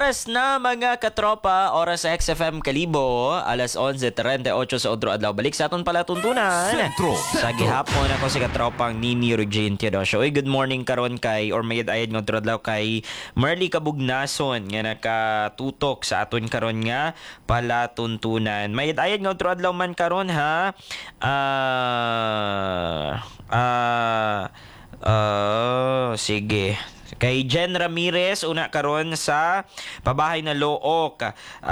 Oras na mga katropa, oras sa XFM Kalibo, alas 11:38 sa Odro Adlaw. Balik sa aton pala tuntunan. Sa gihapon ako si katropang Nini Regine Teodosio. Uy, good morning karon kay or mayad ayad ng Odro Adlaw kay Merly Kabugnason nga nakatutok sa aton karon nga pala tuntunan. Mayad ayad ng Odro Adlaw man karon ha. Sige. Kay Jen Ramirez, una karon sa pabahay na Look.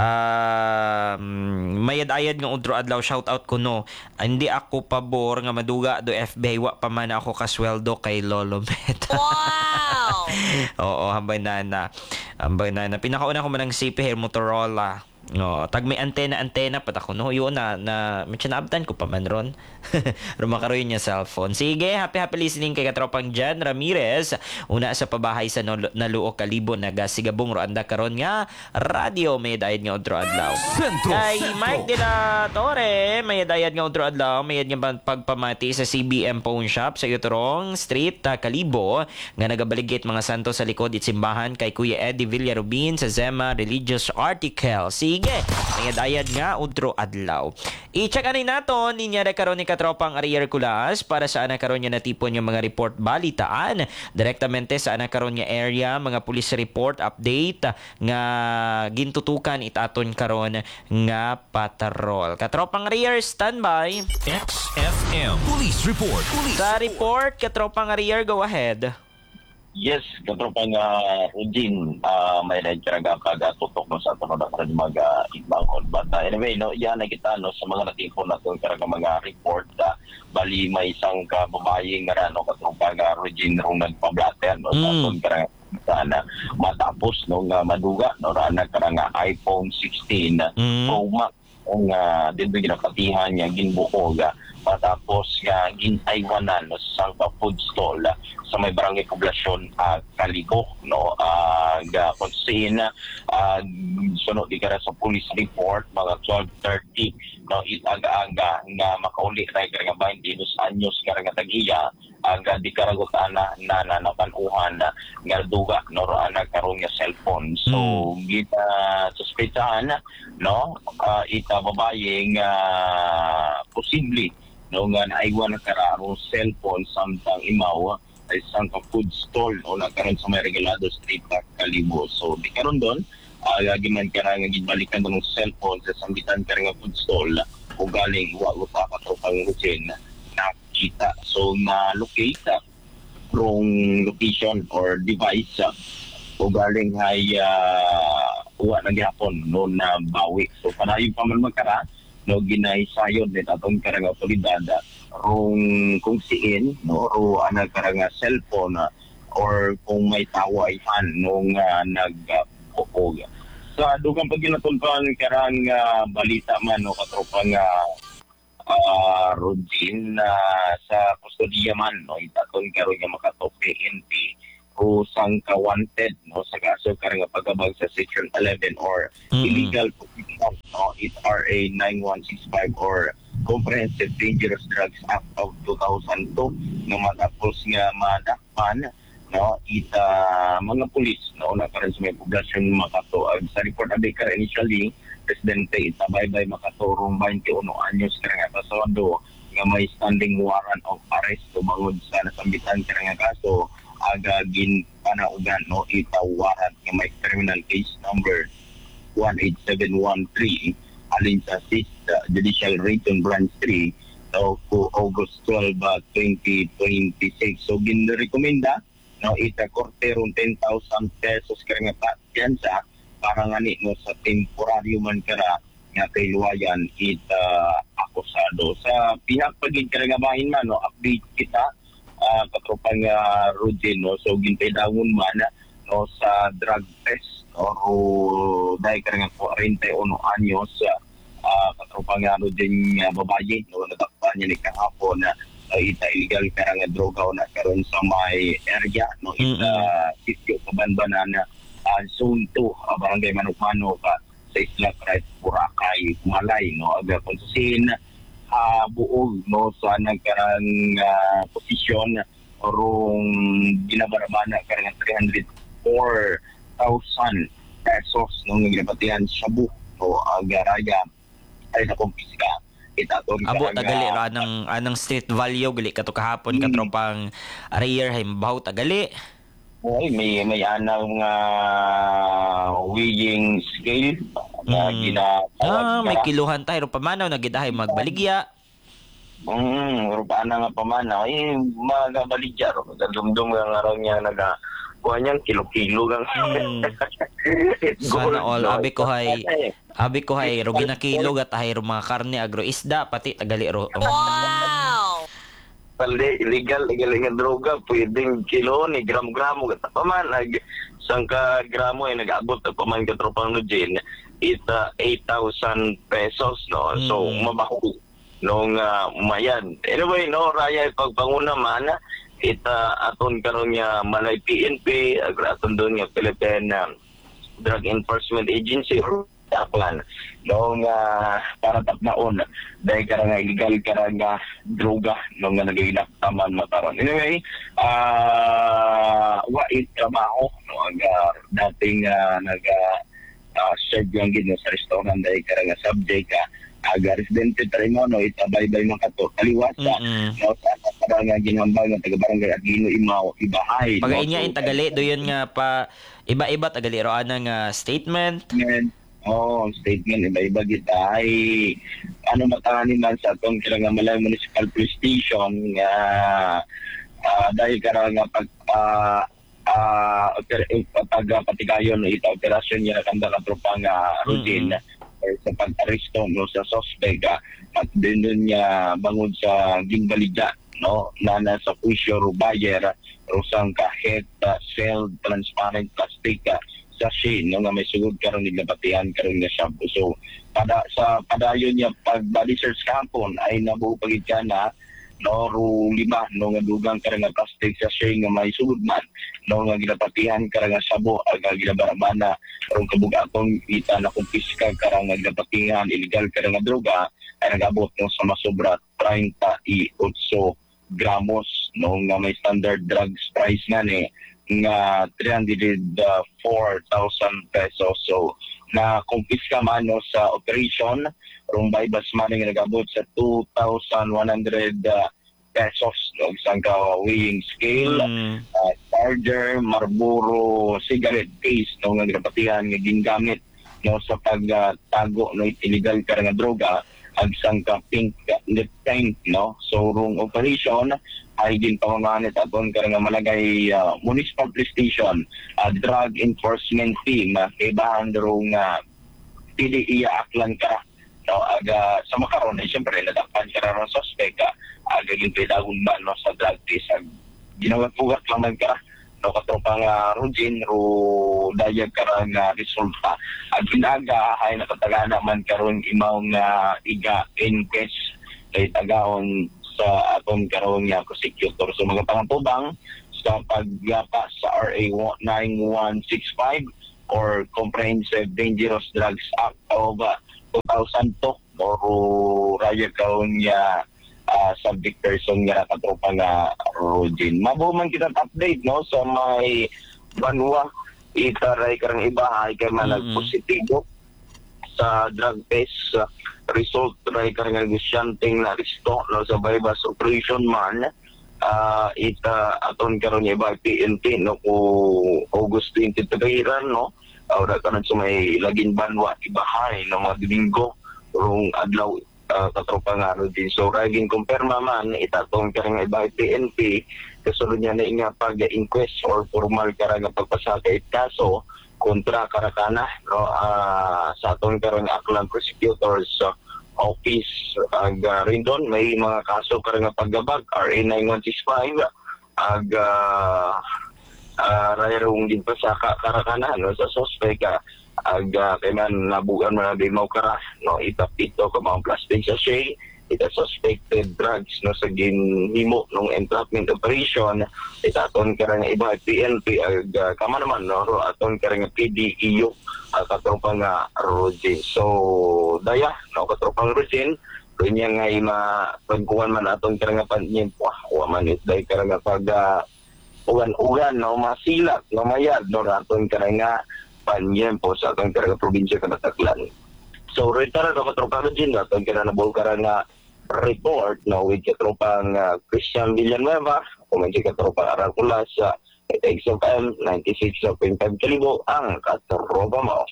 Mayad-ayad nga udro adlaw, shout out ko no. Hindi ako pabor nga maduga do FBI, wa pa man ako kasweldo kay Lolo Met. Wow! Oo, hambay na. Pinakauna ko man ang CP Hair Motorola. No, tag may antena pat ako no. Yun na may chinabtan ko pa man ron. Rumakaroy niya cellphone. Sige, happy listening kay katropang Jan Ramirez. Una sa pabahay sa Naluok Kalibo nagasigabong roanda karon nga radio may dayad nga odro adlaw. Kay Mike de la Torre may dayad nga odro adlaw, may nga pagpamati sa CBM Pawn Shop sa Yuturong Street, Kalibo nga nagabaligate mga santo sa likod itsimbahan kay Kuya Eddie Villarubin sa Zema Religious Article. Sige, may dayad nga odro adlaw. I-check anay naton ninya na karon ni katropang Ariel Kulas para sa ana karon niya natipon yung mga report balitaan direktamente sa ana karon niya area, mga police report update nga gintutukan itaton karon nga patrol. Katropang Ariel, standby. XFM Police Report. Sa report, katropang Ariel, go ahead. Yes, katropang Regine, may nagkaraga tutok mo sa tunod na mga ibangod. But anyway, no, yan na kita no, sa mga natipon na itong karaga mga report. Bali may isang babae nga no, katropang Regine rong nagpablater no, sa itong karaga sana matapos no, nga maduga no, na karanga iPhone 16 Pro Max nga din ginapatihan niya ginbukog matapos nga gintaywanan no, sa food stall sa may barangay poblasyon Kalibo no, ga konsin sunod di kara sa police report mga 12:30 no, itaga-aga nga makauli na nga 22 anyos nga tagiya aga di karagutana na napanuhan nga duga no ana karon nga cellphone. So gita suspetsahan no, ita babaye nga posible no nga naaywan na kararo cellphone samtang imaw ay isang food stall o nagkaroon sa may Regalado Street Kalibo. So di karon doon giman ka nga gibalikan ng cellphone sa sambitan ka nga food stall o galing wa pa to pang routine nakita. So na-locate from location or device o galing ay uwa na gihapon no na bawi. So panayon pa man magkara no ginaisayon din atong karang otoridad kung siin no o ana karang cellphone or kung may tawaihan nung nagpupog. Sa dugang pagginatulpan karang balita man no katropang Rodin sa kustodiya man no itaton karon nga makato PNP o sang ka-wanted no sa kaso karang pagabag sa section 11 or illegal possession no it RA 9165 or Comprehensive Dangerous Drugs Act of 2002 no matapos nga madakpan no ita mga pulis no na karon sa may poblasyon makatuag sa report abikar initially presidente itabaybay makaturong 21 anyos karang pasado nga may standing warrant of arrest tumangod sa nasambitan karang kaso aga gin panaugan no ita warrant nga may criminal case number 18713 alin sa 6th Judicial Region Branch 3 so August 12, 2026. So gin-rekomenda no ita korte ron 10,000 pesos karang piyansa para ngani no sa temporaryo man kara nga kay luwayan ita akusado sa pihak pagid karang bahin man no update kita katropang Rodin no so gintay dawon man no sa drug test o dahil karang 41 anyos katropang Rodin babaye no natakpan niya ni kahapon na ita illegal karang droga na karon sa may area no ita sitio kabanbanan zone 2 barangay Manukmano sa Isla Christ Boracay Malay no aga konsin buog no sa nagkarang posisyon rong ginabarabana karang 304,000 pesos nung ginapatihan sa buho o agaraya ay nakumpiska. Itaton Abo tagali ra anang street value gali kato kahapon katropang arrear hay mabaw tagali. Oy, may anang weighing scale na ginatawag May kiluhan tayo pamanaw nagidahay magbaligya. Rupaan na nga pamana. Magabaligya ro. Dumdum nga raw niya kuha niyang kilo-kilo gang. Sana all abi ko hay rugi na kilo gat hay mga karne agro isda pati tagali ro. Pali illegal nga droga pwedeng kilo ni gram-gramo gat paman sangka gramo ay nag-abot pa man ka tropang Nujin ita 8,000 pesos no. So mabaho nung umayan. Anyway no raya pagpanguna man ita aton karon nga malay PNP aton doon nga Philippine Drug Enforcement Agency plan nung para tapnaon dahil ka nga illegal ka nga droga nung nga nagigilaktaman mataron. Anyway, wait trabaho no, ang dating nag-serve yung gino sa restaurant dahil ka nga subject ka residente tarimo no itabaybay man kato kaliwasa no para nga ginambang nga taga barangay at Gino Imaw ibahay pagain niya in tagali doyon nga pa iba-iba tagali ro nga statement statement iba-iba kita ay ano matangani man sa atong nga Malay Municipal Police Station nga dahil karang nga pagpatigayon ita operasyon niya kanda ka tropang routine sa pag-aresto no sa suspect at din niya bangod sa ginbaligya no na sa puisyo buyer rusang kahit sealed transparent plastic sachet no nga may sugod karon nilabatihan karon nga shampoo. So padayon niya pag body search kampon ay nabuo pagid ka na no ru lima no nga dugang karang nga plastic sachet nga may sugod man no nga ginapatihan karang nga sabo aga ginabaramana aron kabugatong kita na kumpiska karang nga ginapatihan illegal karang nga droga ay nagabot no sa masobra 38 gramos no nga may standard drugs price nga ni nga 304,000 pesos. So na kumpiska man no sa operation rumbay bas man nga nagabot sa 2,100 pesos no isang weighing scale charger Marlboro cigarette case no nga ginapatihan nga gingamit no sa pagtago no illegal ka nga droga ag isang pink lip tank no. So rung operation ay din pamamanit aton ka nga malagay municipal police station drug enforcement team kaibahan rung PDE aklan ka no aga sa makaron ay syempre nadakpan ka ron suspect aga yung pidagon ba no sa drug test ginawat-ugat lang ka no katropang Rugin ro dayag karang resulta ag ginaga ay nakatagana man karon imaw nga iga in case kay tagaon sa aton karon nga prosecutor. So mga pangtubang sa paggapa sa RA 9165 or Comprehensive Dangerous Drugs Act of 2002 or raya karon nga subject person nga katropa nga Rogin. Mabuman kita update no sa may banwa itaray karang iba ay kay managpositibo sa drug test result ray karang negosyanteng na risto no sa bypass operation man ita aton karon iba PNP no ko August 23 no ora karon sa may laging banwa ibahay no mga Domingo rong adlaw katropa nga din. So raging kumpirma man itatong karang iba PNP kasulod niya na nga pag-inquest or formal karang pagpasakit kaso kontra karakana no sa aton karang aklan prosecutors office ag rindon may mga kaso karang paggabag RA 9165 ag rayong din pa sa karakana no sa suspect ag kay man nabugan man di mao kara no itapito ka mga plastic sachet ita suspected drugs no sa ginhimo nung entrapment operation itaton karang iba PNP ag kama naman no ro aton karang PDEU katropang Rogin. So daya no katropang Rogin kanya nga pagkuhan man aton karang panyin wa man it dai karang pag ugan-ugan no masilat no mayad no aton karang kampanya po sa atong karang probinsya Kabataklan. So, retara na katropa din na itong kinanabol ka nga report na with katropang Christian Villanueva, kumansi katropang Araculas sa XFM 96.5 kalibo ang katropa mo.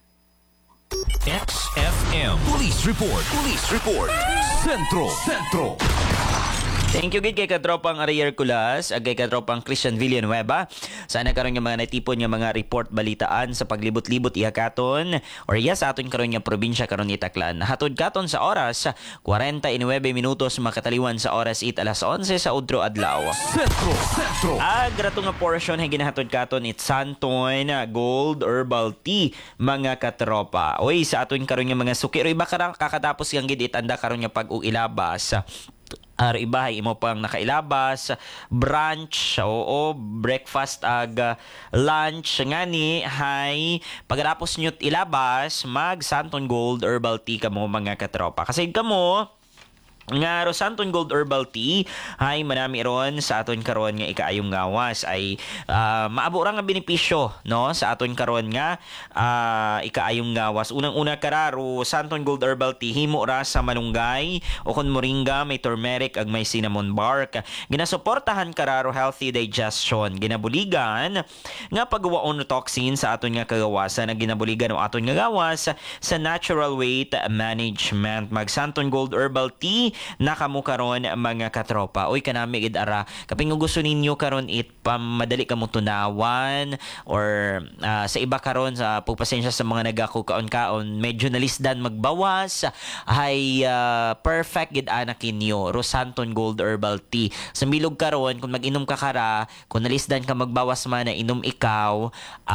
XFM Police Report. Police Report. Centro. Thank you gid kay katropang Ariel Culas ag kay katropang Christian Villanueva. Sana karon nga mga natipon nga mga report balitaan sa paglibot-libot ihakaton or sa aton karon nga probinsya karon ni Taclan. Hatod katon sa oras 49 minutos makataliwan sa oras 8:11 sa udto adlaw. Centro. Grato nga portion ay ginahatod katon it Santon Gold Herbal Tea mga katropa. Oy sa aton karon nga mga suki ro iba karang kakatapos yang gid itanda karon nga pag-uilabas. Iba imo pang nakailabas, brunch, breakfast ag lunch ngani hay pagkatapos nyo't ilabas mag Santon Gold Herbal Tea kamo mga katropa. Kasi kamo nga Rosanton Gold Herbal Tea ay manami ron sa aton karon nga ikaayong gawas ay maabo ra nga benepisyo no sa aton karon nga ikaayong gawas. Unang-una kararo Santon Gold Herbal Tea himo ra sa malunggay o kun moringa, may turmeric ag may cinnamon bark. Ginasuportahan kararo healthy digestion, ginabuligan nga pagwaon toxin sa aton nga kagawasan, na ginabuligan o aton nga gawas sa natural weight management. Mag Santon Gold Herbal Tea nakamo karon mga katropa. Oy kanami gid ara kaping gusto ninyo karon madali ka mo tunawan or sa iba karon sa pagpasensya sa mga nagako kaon-kaon medyo nalisdan magbawas ay perfect gid ana kinyo Rosanton Gold Herbal Tea. Sa milog karon kung mag-inom ka kara, kung nalisdan ka magbawas man na inom ikaw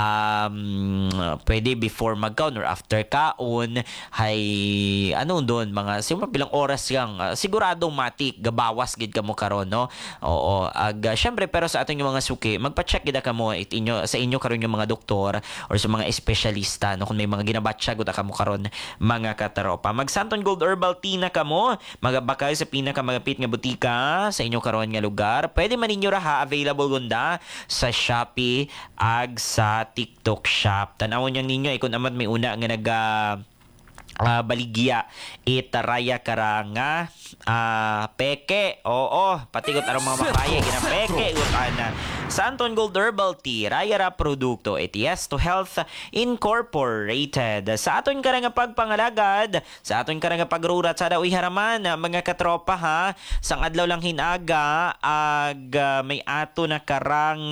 pwede before magkaon or after kaon hay ano doon mga siguro bilang oras lang siguradong matik gabawas gid kamo karon no. Oo syempre pero sa aton yung mga suki magpa-check gid ka mo sa inyo karon yung mga doktor or sa mga espesyalista no kung may mga ginabatsa gud kamo karon mga katropa. Mag Santon Gold Herbal Tea na kamo magabakay sa pinakamagapit nga butika sa inyo karon nga lugar. Pwede man ninyo ra available gunda sa Shopee ag sa TikTok Shop. Tan-awon yang ninyo ikon amat may una nga baligya itaraya karanga peke patigot arong mga mapaya gina peke utana Santon Gold Herbal Tea raya ra produkto yes to Health Incorporated. Sa aton karanga pagpangalagad sa aton karanga pagrurat sa daoy haraman mga katropa ha sang adlaw lang hinaga may ato na karang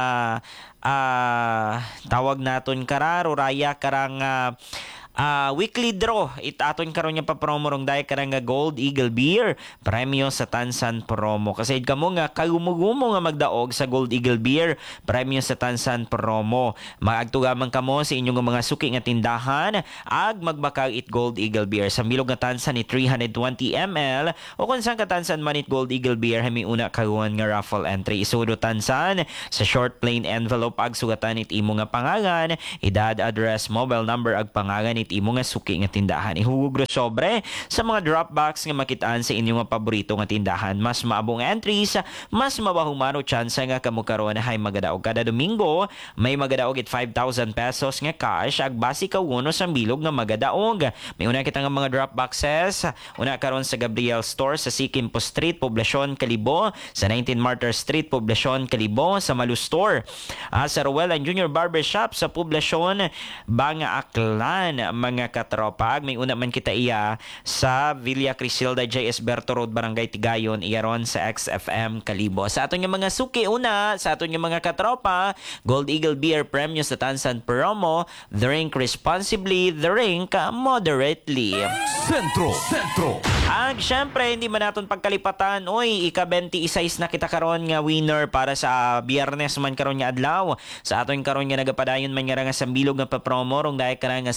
tawag naton kararo raya karang weekly draw aton karon nga pa-promo rong dai karang nga Gold Eagle Beer premyo sa Tansan promo. Kasi kamo nga kagumugumo nga magdaog sa Gold Eagle Beer premyo sa Tansan promo. Maagtugaman kamo sa inyong mga suki nga tindahan ag magbakag it Gold Eagle Beer sa milog nga tansan ni 320 ml o kung saan ka tansan man it Gold Eagle Beer hami una kaguan nga raffle entry isudo tansan sa short plain envelope ag sugatan it imo nga pangalan, edad, address, mobile number ag pangalan imo nga suki nga tindahan. Ihugog sobre sa mga drop box nga makitaan sa inyong nga paborito nga tindahan. Mas maabong entries, mas mabahumano chance nga kamo karon hay magadaog kada Domingo. May magadaog it 5,000 pesos nga cash ag basi kawuno sa bilog nga magadaog. May una kita nga mga drop boxes. Una karon sa Gabriel Store sa Sikimpo Street, Poblacion, Calibo, sa 19 Martyr Street, Poblacion, Calibo, sa Malu Store. Sa Rowell and Junior Barbershop sa Poblacion, Banga Aklan mga katropag. May una man kita iya sa Villa Crisilda J.S. Berto Road, Barangay Tigayon, iyaron sa XFM Calibo. Sa aton yung mga suki una, sa aton yung mga katropa, Gold Eagle Beer Premium sa Tansan promo, drink responsibly, drink moderately. Centro. Syempre, hindi man naton pagkalipatan, ika-26 na kita karon nga winner para sa Biyernes man karon nga adlaw. Sa aton karon nga nagapadayon man nga sa bilog nga pa-promo rong dahil karang nga Santon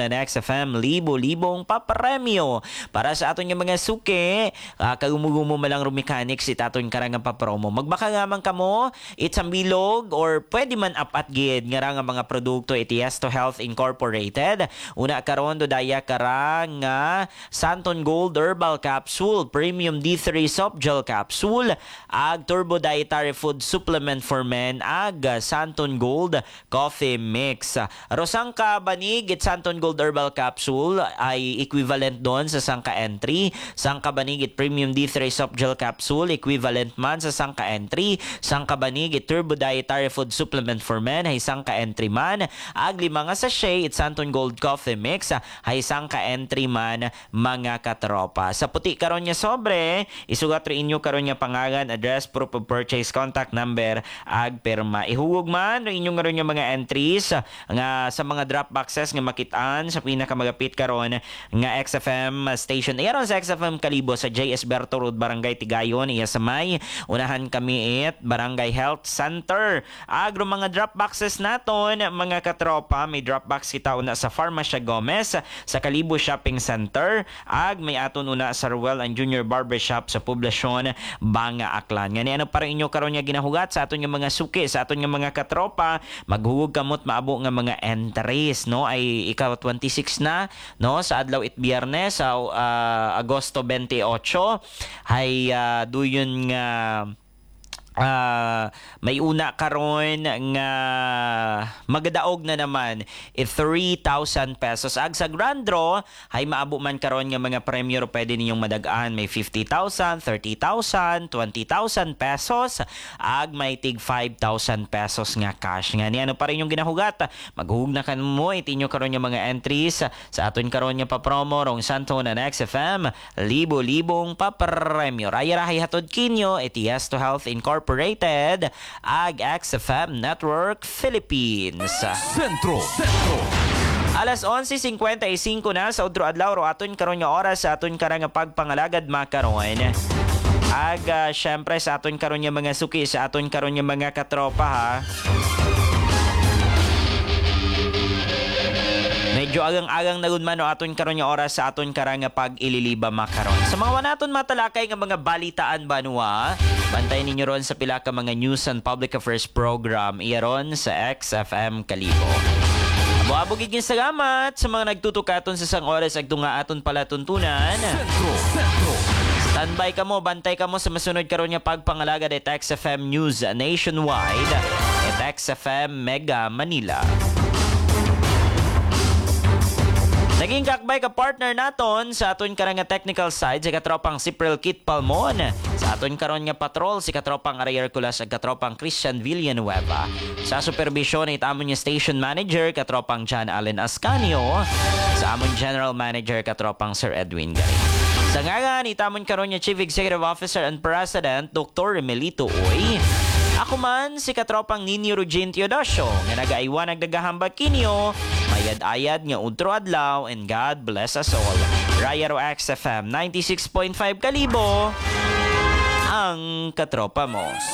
na XFM libo-libong papremyo para sa aton nga mga suki. Kagumugumo malang mechanics itaton karang papromo. Magbaka nga man kamo itsang bilog or pwede man apat gid nga nga mga produkto iti Yes to Health Incorporated. Una karon do daya karang nga Santon Gold Herbal Capsule, Premium D3 Soft Gel Capsule, ag Turbo Dietary Food Supplement for Men, ag Santon Gold Coffee Mix. Rosangka banig it Santon Gold Herbal Capsule ay equivalent doon sa sangka entry. Sangka banig it Premium D3 Soft Gel Capsule equivalent man sa sangka entry. Sangka banig it Turbo Dietary Food Supplement for Men ay sangka entry man. Ag lima nga sachet it Santon Gold Coffee Mix ay sangka entry man mga katropa. Sa puti karon nya sobre isugat rin inyo karon nya pangalan, address, proof of purchase, contact number ag perma. Ihugog man rin inyo karon nya mga entries nga sa mga drop boxes nga makitaan sa pinakamagapit karon nga XFM station. Iyaron sa XFM Kalibo sa JS Berto Road, Barangay Tigayon, iya sa may unahan kami it Barangay Health Center. Agro mga drop boxes naton mga katropa, may drop box kita una sa Farmacia Gomez sa Kalibo Shopping Center, ag may aton una sa Ruel and Junior Barbershop sa Poblasyon Banga Aklan. Ngani ano para inyo karon nga ginahugat sa aton nga mga suki, sa aton nga mga katropa, maghugog kamot maabo nga mga entries no ay ikaw 26 na no sa adlaw it Biyernes sa Agosto 28 ay duyon nga may una karon nga magadaog na naman 3,000 pesos. Ag sa grand draw ay maabo man karon nga mga premyo pwede ninyong madagaan. May 50,000, 30,000, 20,000 pesos. Ag may tig 5,000 pesos nga cash. Nga ni ano pa rin yung ginahugat. Maghug na kan mo itinyo karon nga mga entries sa aton karon nga pa-promo rong Santo na XFM libo-libong papremyo. Raya-rahay hatod kinyo iti Yes to Health Incorporated, ag XFM Network Philippines. Sentro. Alas 11:55 na sa udro adlaw ro aton karon nga oras sa aton karang pagpangalagad makaron. Ag syempre sa aton karon nga mga suki, sa aton karon nga mga katropa ha. Medyo agang-agang na gud man no aton karon nga oras sa aton karang pag-ililiba makaron. Sa mga wanaton matalakay nga mga balitaan banwa, bantayan ninyo ron sa pila ka mga news and public affairs program iyaron sa XFM Kalibo. Buabog igin salamat sa mga nagtutukaton sa sang oras ag tunga aton palatuntunan. Sentro. Standby ka mo, bantay ka mo sa masunod karon nga pagpangalagad at XFM News Nationwide at XFM Mega Manila. Naging kakbay ka partner naton sa aton karang nga technical side si katropang Cipril Kit Palmon. Sa aton karon nga patrol si katropang Aray Hercules ag katropang Christian Villanueva. Sa supervision it amon nga station manager katropang John Allen Ascanio. Sa amon general manager katropang Sir Edwin Garin. Sa ngagan itamon karon nga Chief Executive Officer and President Dr. Remelito Uy. Ako man si katropang Nini Rugin Teodosio nga nagaiwan nagdagahambag kinyo. Mayad-ayad nga udro adlaw and God bless us all. Raya ro XFM 96.5 Kalibo ang katropa mo.